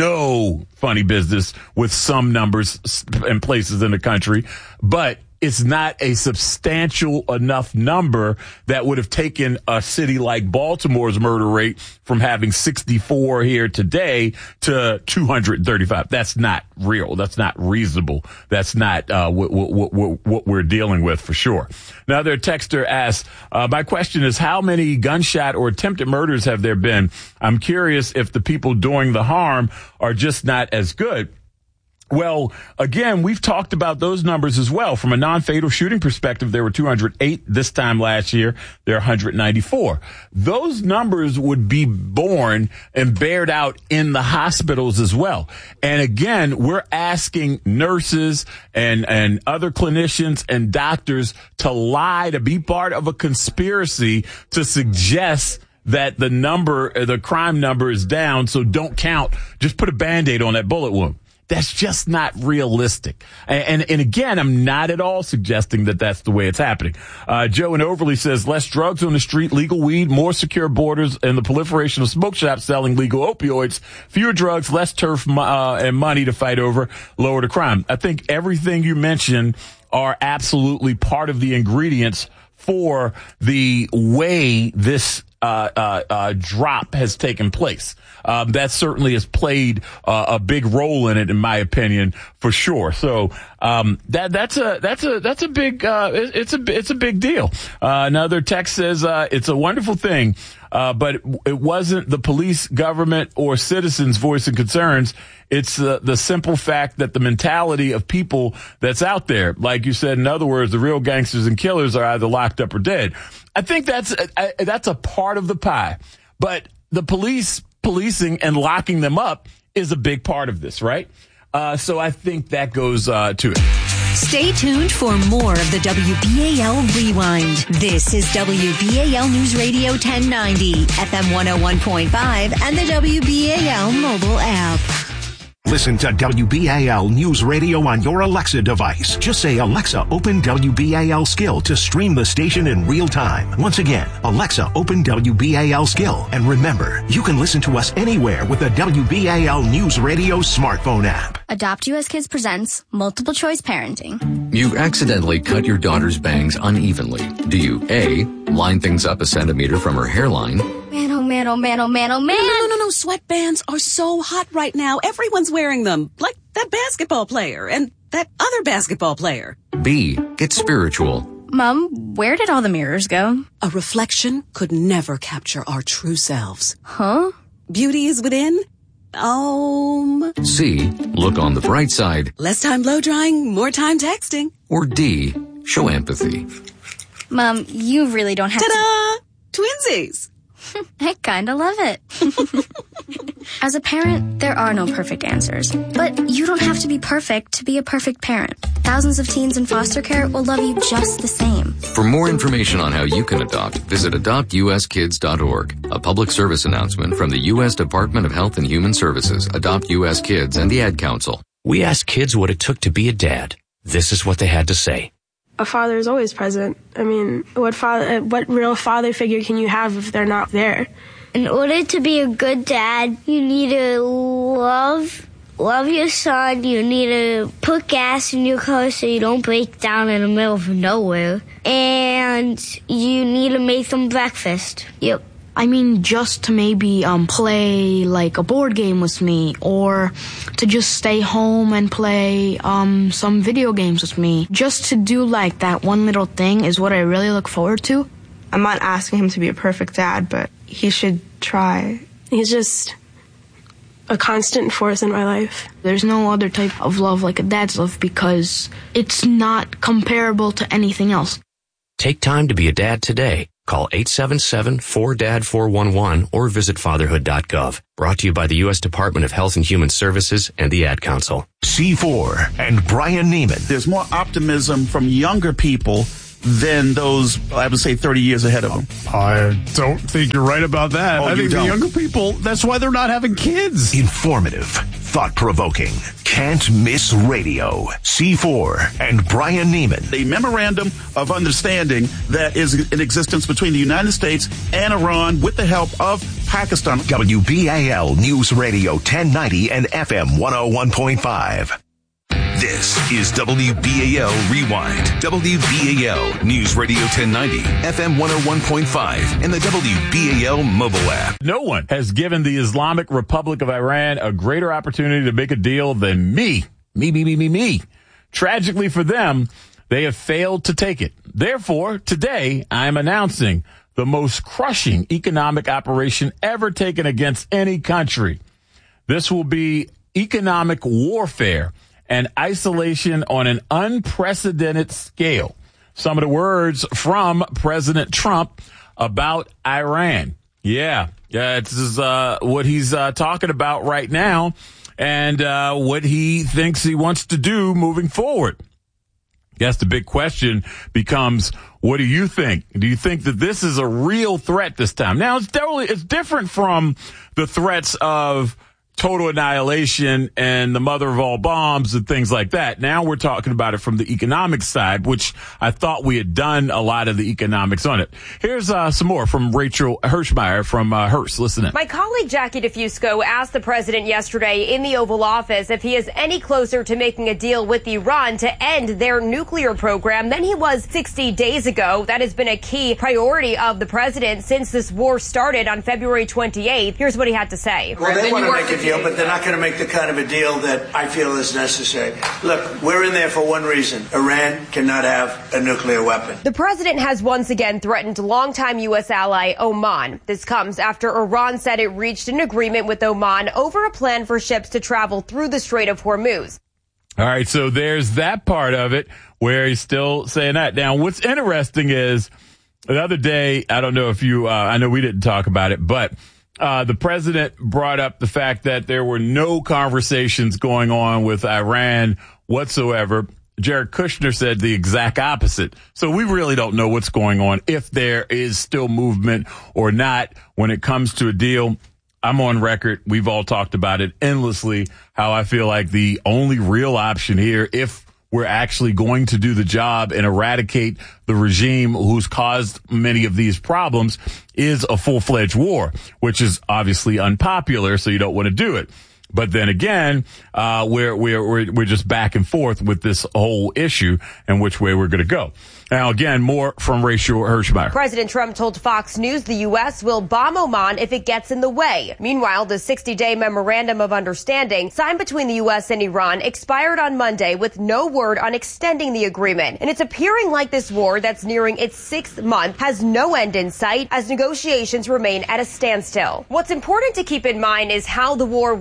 no funny business with some numbers in places in the country, but it's not a substantial enough number that would have taken a city like Baltimore's murder rate from having sixty-four here today to two hundred thirty-five. That's not real. That's not reasonable. That's not uh, what, what, what, what we're dealing with for sure. Another texter asks, uh, my question is, how many gunshot or attempted murders have there been? I'm curious if the people doing the harm are just not as good. Well, again, we've talked about those numbers as well. From a non-fatal shooting perspective, there were two hundred eight this time last year. There are one hundred ninety-four. Those numbers would be borne and bared out in the hospitals as well. And again, we're asking nurses and, and other clinicians and doctors to lie, to be part of a conspiracy to suggest that the number, the crime number is down. So don't count. Just put a Band-Aid on that bullet wound. That's just not realistic. And, and, and again, I'm not at all suggesting that that's the way it's happening. Uh, Joe in Overly says less drugs on the street, legal weed, more secure borders, and the proliferation of smoke shops selling legal opioids, fewer drugs, less turf uh, and money to fight over, lower the crime. I think everything you mentioned are absolutely part of the ingredients for the way this Uh, uh, uh, drop has taken place. Um, that certainly has played uh, a big role in it, in my opinion, for sure. So, um, that, that's a, that's a, that's a big, uh, it, it's a, it's a big deal. Uh, another text says, uh, it's a wonderful thing. Uh, but it, it wasn't the police, government, or citizens voicing concerns. It's uh, the simple fact that the mentality of people that's out there, like you said, in other words, the real gangsters and killers are either locked up or dead. I think that's uh, that's a part of the pie. But the police policing and locking them up is a big part of this, right? Uh, so I think that goes uh, to it. Stay tuned for more of the W B A L Rewind. This is W B A L News Radio ten ninety, F M one oh one point five, and the W B A L mobile app. Listen to W B A L News Radio on your Alexa device. Just say, Alexa, open W B A L Skill to stream the station in real time. Once again, Alexa, open W B A L Skill. And remember, you can listen to us anywhere with the W B A L News Radio smartphone app. Adopt U S Kids presents Multiple Choice Parenting. You accidentally cut your daughter's bangs unevenly. Do you A, line things up a centimeter from her hairline? Man, oh man, oh man, oh man, oh man. No, no, no, no. Sweatbands are so hot right now. Everyone's wearing them. Like that basketball player and that other basketball player. B, get spiritual. Mom, where did all the mirrors go? A reflection could never capture our true selves. Huh? Beauty is within. Um. C, look on the bright side. Less time blow drying, more time texting. Or D, show empathy. Mom, you really don't have Ta-da! to... Twinsies! I kinda love it. As a parent, there are no perfect answers. But you don't have to be perfect to be a perfect parent. Thousands of teens in foster care will love you just the same. For more information on how you can adopt, visit adopt u s kids dot org. A public service announcement from the U S Department of Health and Human Services, Adopt U S Kids, and the Ad Council. We asked kids what it took to be a dad. This is what they had to say. A father is always present. I mean, what father, what real father figure can you have if they're not there? In order to be a good dad, you need to love, love your son. You need to put gas in your car so you don't break down in the middle of nowhere. And you need to make them breakfast. Yep. I mean, just to maybe um, play like a board game with me, or to just stay home and play um, some video games with me. Just to do like that one little thing is what I really look forward to. I'm not asking him to be a perfect dad, but he should try. He's just a constant force in my life. There's no other type of love like a dad's love because it's not comparable to anything else. Take time to be a dad today. Call eight seven seven, four D A D, four one one or visit fatherhood dot gov. Brought to you by the U S Department of Health and Human Services and the Ad Council. C four and Brian Neiman. There's more optimism from younger people than those, I would say, thirty years ahead of them. I don't think you're right about that. Oh, I think don't. the younger people, that's why they're not having kids. Informative, thought-provoking, can't miss radio. C four and Brian Neiman. A memorandum of understanding that is in existence between the United States and Iran with the help of Pakistan. W B A L News Radio ten ninety and F M one oh one point five. This is W B A L Rewind. W B A L News Radio ten ninety, F M one oh one point five, and the W B A L mobile app. No one has given the Islamic Republic of Iran a greater opportunity to make a deal than me. Me, me, me, me, me. Tragically for them, they have failed to take it. Therefore, today, I'm announcing the most crushing economic operation ever taken against any country. This will be economic warfare and isolation on an unprecedented scale. Some of the words from President Trump about Iran. Yeah, yeah, this is uh, what he's uh, talking about right now and uh, what he thinks he wants to do moving forward. Yes, the big question becomes, what do you think? Do you think that this is a real threat this time? Now, it's definitely, it's different from the threats of total annihilation and the mother of all bombs and things like that. Now we're talking about it from the economic side, which I thought we had done a lot of the economics on it. Here's uh, some more from Rachel Hirschmeyer from uh, Hearst. Listen in. My colleague Jackie DeFusco asked the president yesterday in the Oval Office if he is any closer to making a deal with Iran to end their nuclear program than he was sixty days ago. That has been a key priority of the president since this war started on February twenty-eighth. Here's what he had to say. Well, they want to make a deal, but they're not going to make the kind of a deal that I feel is necessary. Look, we're in there for one reason. Iran cannot have a nuclear weapon. The president has once again threatened longtime U S ally Oman. This comes after Iran said it reached an agreement with Oman over a plan for ships to travel through the Strait of Hormuz. All right, so there's that part of it where he's still saying that. Now, what's interesting is the other day, I don't know if you, uh, I know we didn't talk about it, but Uh, the president brought up the fact that there were no conversations going on with Iran whatsoever. Jared Kushner said the exact opposite. So we really don't know what's going on, if there is still movement or not when it comes to a deal. I'm on record. We've all talked about it endlessly, how I feel like the only real option here, if we're actually going to do the job and eradicate the regime who's caused many of these problems, is a full-fledged war, which is obviously unpopular, so you don't want to do it. But then again, uh, we're, we're, we're, we're just back and forth with this whole issue and which way we're going to go. Now, again, more from Rachel Hirschmeyer. President Trump told Fox News the U S will bomb Oman if it gets in the way. Meanwhile, the sixty-day memorandum of understanding signed between the U S and Iran expired on Monday with no word on extending the agreement. And it's appearing like this war that's nearing its sixth month has no end in sight as negotiations remain at a standstill. What's important to keep in mind is how the war with Iran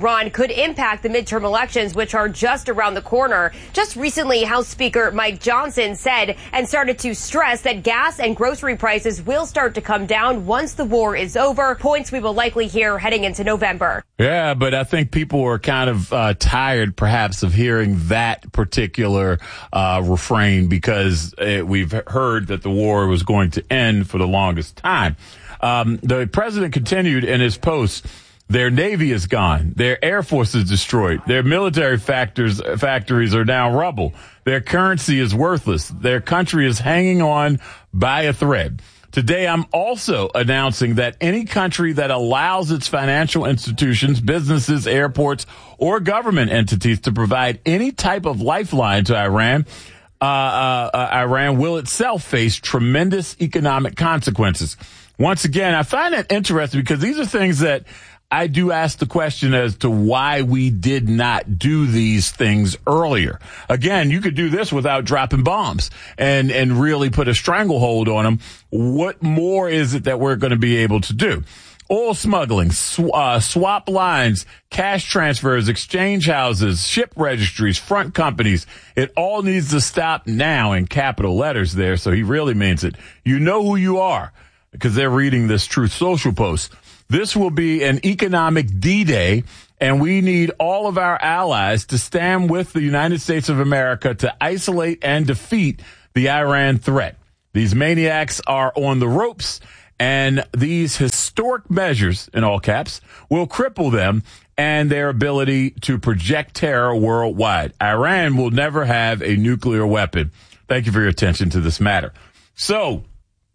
Iran could impact the midterm elections, which are just around the corner. Just recently, House Speaker Mike Johnson said and started to stress that gas and grocery prices will start to come down once the war is over, points we will likely hear heading into November. Yeah, but I think people are kind of uh, tired, perhaps, of hearing that particular uh, refrain because uh, we've heard that the war was going to end for the longest time. Um, the president continued in his post. Their Navy is gone. Their Air Force is destroyed. Their military factors, factories are now rubble. Their currency is worthless. Their country is hanging on by a thread. Today, I'm also announcing that any country that allows its financial institutions, businesses, airports, or government entities to provide any type of lifeline to Iran, uh, uh, uh, Iran will itself face tremendous economic consequences. Once again, I find that interesting because these are things that I do ask the question as to why we did not do these things earlier. Again, you could do this without dropping bombs and, and really put a stranglehold on them. What more is it that we're going to be able to do? Oil smuggling, sw- uh, swap lines, cash transfers, exchange houses, ship registries, front companies. It all needs to stop now in capital letters there. So he really means it. You know who you are because they're reading this Truth Social post. This will be an economic D-Day, and we need all of our allies to stand with the United States of America to isolate and defeat the Iran threat. These maniacs are on the ropes, and these historic measures, in all caps, will cripple them and their ability to project terror worldwide. Iran will never have a nuclear weapon. Thank you for your attention to this matter. So,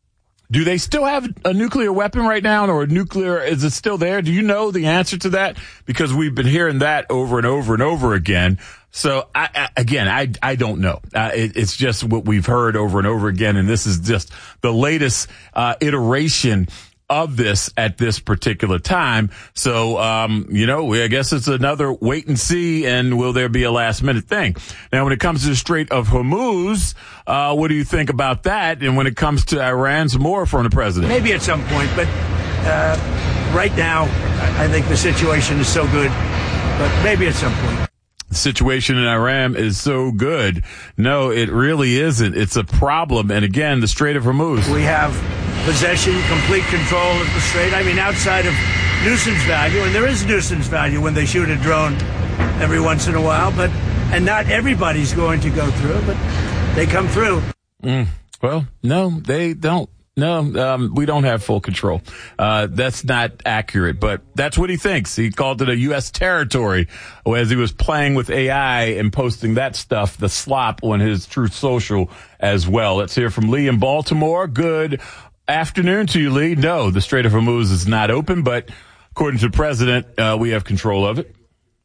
do they still have a nuclear weapon right now, or a nuclear, is it still there? Do you know the answer to that? Because we've been hearing that over and over and over again. So, I, I, again, I, I don't know. Uh, it, it's just what we've heard over and over again, and this is just the latest uh, iteration of this at this particular time. So, um, you know, I guess it's another wait and see, and will there be a last minute thing? Now, when it comes to the Strait of Hormuz, uh, what do you think about that? And when it comes to Iran, some more from the president. Maybe at some point, but uh, right now, I think the situation is so good, but maybe at some point. The situation in Iran is so good. No, it really isn't. It's a problem. And again, the Strait of Hormuz. We have possession, complete control of the strait. I mean, outside of nuisance value, and there is nuisance value when they shoot a drone every once in a while, but and not everybody's going to go through, but they come through. Mm, well, no, they don't. No, um, we don't have full control. Uh, that's not accurate, but that's what he thinks. He called it a U S territory as he was playing with A I and posting that stuff, the slop, on his Truth Social as well. Let's hear from Lee in Baltimore. Good afternoon to you, Lee. No, the Strait of Hormuz is not open, but according to the president, uh, we have control of it.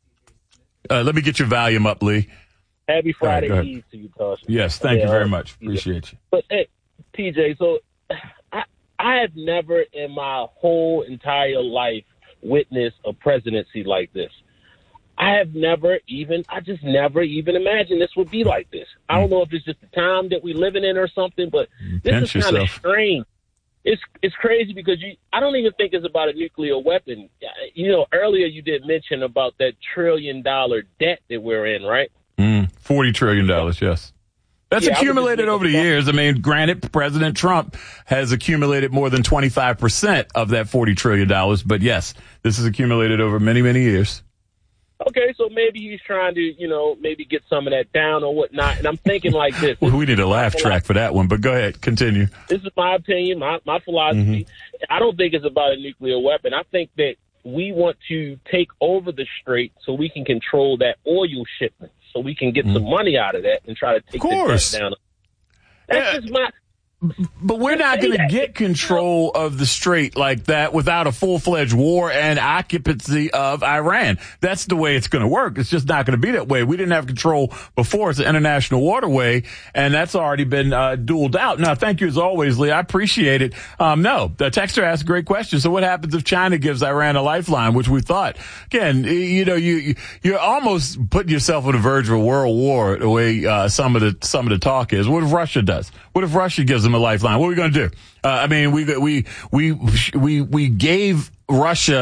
Uh, let me get your volume up, Lee. Happy Friday right, Eve to you, Tasha. Yes, thank yeah, you very uh, much. Appreciate you. But, hey, T J, so I, I have never in my whole entire life witnessed a presidency like this. I have never even, I just never even imagined this would be like this. I don't know if it's just the time that we're living in or something, but this Pinch is kind of yourself. strange. It's it's crazy because you. I don't even think it's about a nuclear weapon. You know, earlier you did mention about that trillion dollar debt that we're in, right? Mm, forty trillion dollars, yes. That's Yeah, I was accumulated just over the thinking years. I mean, granted, President Trump has accumulated more than twenty-five percent of that forty trillion dollars. But yes, this is accumulated over many, many years. Okay, so maybe he's trying to, you know, maybe get some of that down or whatnot. And I'm thinking like this. Well, we need a laugh track for that one, but go ahead, continue. This is my opinion, my, my philosophy. Mm-hmm. I don't think it's about a nuclear weapon. I think that we want to take over the strait so we can control that oil shipment, so we can get mm-hmm. some money out of that and try to take that down. That's yeah. just my... But we're not going to get control of the strait like that without a full-fledged war and occupancy of Iran. That's the way it's going to work. It's just not going to be that way. We didn't have control before. It's an international waterway, and that's already been uh, dueled out. Now, thank you as always, Lee. I appreciate it. Um, no, the texter asked a great question. So what happens if China gives Iran a lifeline, which we thought? Again, you know, you, you're almost putting yourself on the verge of a world war the way uh, some of the some of the talk is. What if Russia does? What if Russia gives them a lifeline? What are we going to do? Uh, I mean, we we we we we gave Russia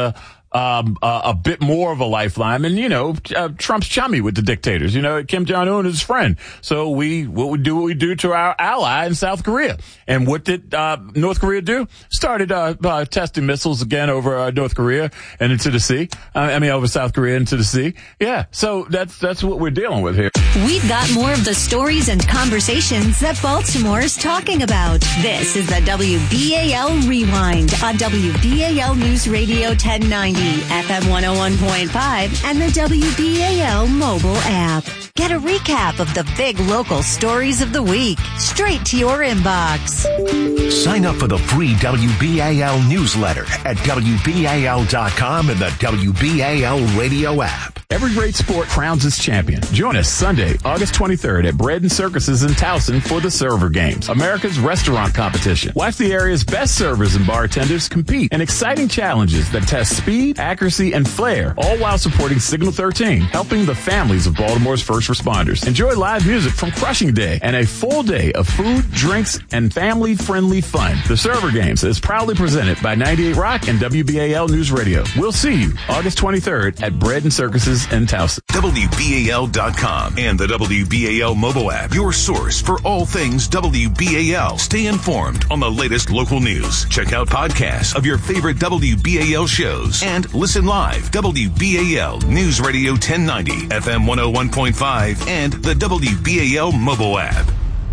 um, uh, a bit more of a lifeline. And, you know, uh, Trump's chummy with the dictators. You know, Kim Jong-un is his friend. So we, what we do, what we do to our ally in South Korea. And what did uh, North Korea do? Started uh, uh, testing missiles again over uh, North Korea and into the sea. Uh, I mean, over South Korea into the sea. Yeah. So that's that's what we're dealing with here. We've got more of the stories and conversations that Baltimore is talking about. This is the W B A L Rewind on W B A L News Radio ten ninety, F M one oh one point five, and the W B A L mobile app. Get a recap of the big local stories of the week straight to your inbox. Sign up for the free W B A L newsletter at W B A L dot com and the W B A L radio app. Every great sport crowns its champion. Join us Sunday, August twenty-third at Bread and Circuses in Towson for the Server Games, America's restaurant competition. Watch the area's best servers and bartenders compete in exciting challenges that test speed, accuracy, and flair, all while supporting Signal thirteen, helping the families of Baltimore's first responders. Enjoy live music from Crushing Day and a full day of food, drinks, and family-friendly fun. The Server Games is proudly presented by ninety-eight Rock and W B A L News Radio. We'll see you August twenty-third at Bread and Circuses in Towson. W B A L dot com and the W B A L mobile app, your source for all things W B A L. Stay informed on the latest local news. Check out podcasts of your favorite W B A L shows and listen live. W B A L News Radio ten ninety, F M one oh one point five, and the W B A L mobile app.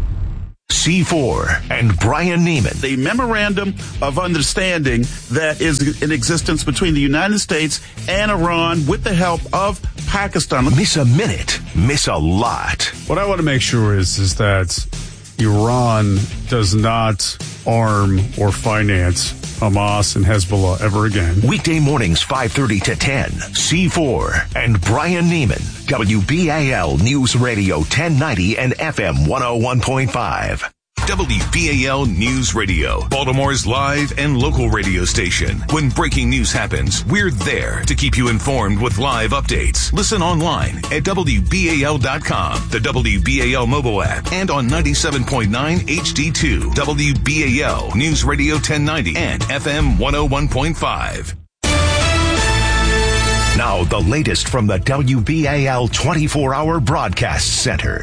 C four and Brian Neiman. The memorandum of understanding that is in existence between the United States and Iran with the help of Pakistan. Miss a minute, miss a lot. What I want to make sure is, is that Iran does not arm or finance Hamas and Hezbollah ever again. Weekday mornings five thirty to ten. C four and Brian Neiman. W B A L News Radio ten ninety and F M one oh one point five. W B A L News Radio, Baltimore's live and local radio station. When breaking news happens, we're there to keep you informed with live updates. Listen online at W B A L dot com, the W B A L mobile app, and on ninety-seven point nine H D two, W B A L News Radio ten ninety and F M one oh one point five. Now the latest from the W B A L twenty-four hour Broadcast Center.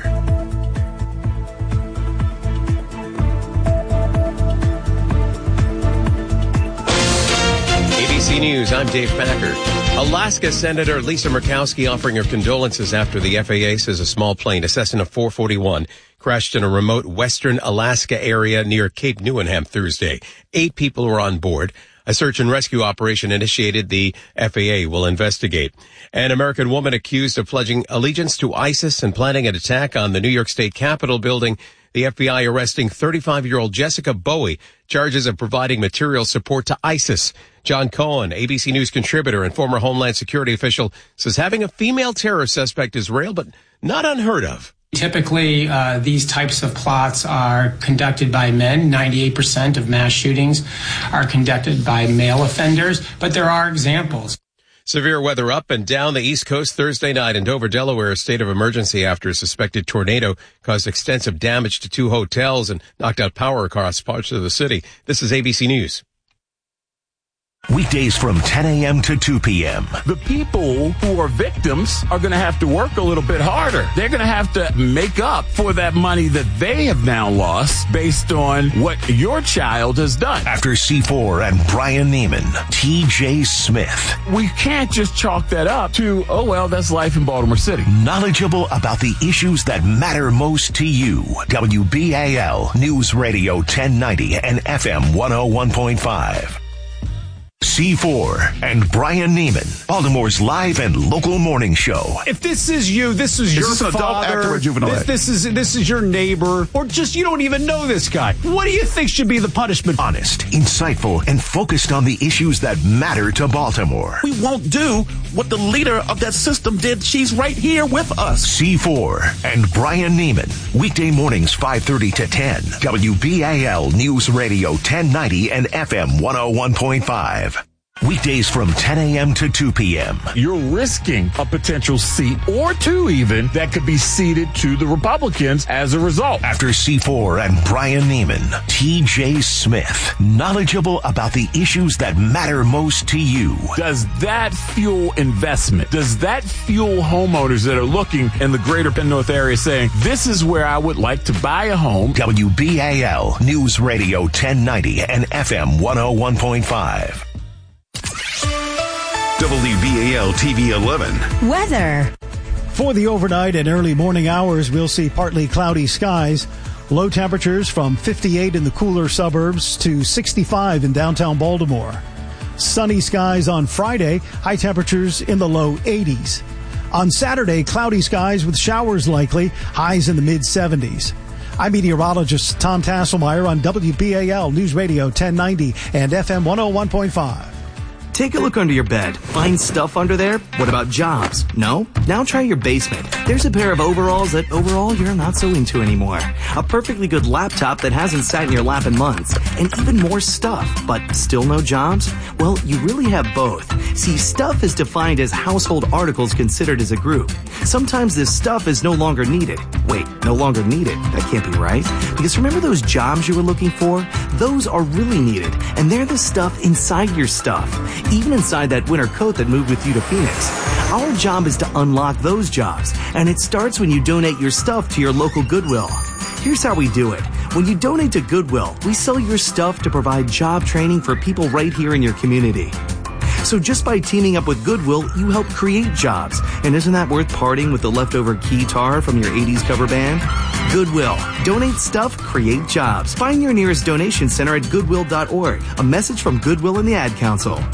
A B C News, I'm Dave Packer. Alaska Senator Lisa Murkowski offering her condolences after the F A A says a small plane, a Cessna four forty-one, crashed in a remote western Alaska area near Cape Newenham Thursday. Eight people were on board. A search and rescue operation initiated. The F A A will investigate. An American woman accused of pledging allegiance to ISIS and planning an attack on the New York State Capitol building. The F B I arresting thirty-five-year-old Jessica Bowie, charges of providing material support to ISIS. John Cohen, A B C News contributor and former Homeland Security official, says having a female terror suspect is rare, but not unheard of. Typically, uh, these types of plots are conducted by men. ninety-eight percent of mass shootings are conducted by male offenders, but there are examples. Severe weather up and down the East Coast Thursday night in Dover, Delaware. A state of emergency after a suspected tornado caused extensive damage to two hotels and knocked out power across parts of the city. This is A B C News. Weekdays from ten a.m. to two p.m. The people who are victims are going to have to work a little bit harder. They're going to have to make up for that money that they have now lost based on what your child has done. After C four and Brian Neiman, T J Smith. We can't just chalk that up to, oh, well, that's life in Baltimore City. Knowledgeable about the issues that matter most to you. W B A L News Radio ten ninety and F M one oh one point five. C four and Brian Neiman, Baltimore's live and local morning show. If this is you, this is, is your this an father, adult actor or juvenile? This, this is this is your neighbor, or just you don't even know this guy. What do you think should be the punishment? Honest, insightful, and focused on the issues that matter to Baltimore. We won't do what the leader of that system did. She's right here with us. C four and Brian Neiman, weekday mornings five thirty to ten. W B A L News Radio ten ninety and F M one oh one point five. Weekdays from ten a.m. to two p.m. You're risking a potential seat or two even that could be ceded to the Republicans as a result. After C four and Brian Neiman, T J Smith, knowledgeable about the issues that matter most to you. Does that fuel investment? Does that fuel homeowners that are looking in the greater Penn North area saying, this is where I would like to buy a home? W B A L News Radio ten ninety and F M one oh one point five. W B A L T V eleven. Weather. For the overnight and early morning hours, we'll see partly cloudy skies. Low temperatures from fifty-eight in the cooler suburbs to sixty-five in downtown Baltimore. Sunny skies on Friday, high temperatures in the low eighties. On Saturday, cloudy skies with showers likely, highs in the mid seventies. I'm meteorologist Tom Tasselmeyer on W B A L News Radio ten ninety and F M one oh one point five. Take a look under your bed. Find stuff under there? What about jobs? No? Now try your basement. There's a pair of overalls that overall you're not so into anymore. A perfectly good laptop that hasn't sat in your lap in months. And even more stuff, but still no jobs? Well, you really have both. See, stuff is defined as household articles considered as a group. Sometimes this stuff is no longer needed. Wait, no longer needed? That can't be right. Because remember those jobs you were looking for? Those are really needed. And they're the stuff inside your stuff. Even inside that winter coat that moved with you to Phoenix. Our job is to unlock those jobs, and it starts when you donate your stuff to your local Goodwill. Here's how we do it. When you donate to Goodwill, we sell your stuff to provide job training for people right here in your community. So just by teaming up with Goodwill, you help create jobs. And isn't that worth parting with the leftover keytar from your eighties cover band? Goodwill. Donate stuff, create jobs. Find your nearest donation center at goodwill dot org. A message from Goodwill and the Ad Council.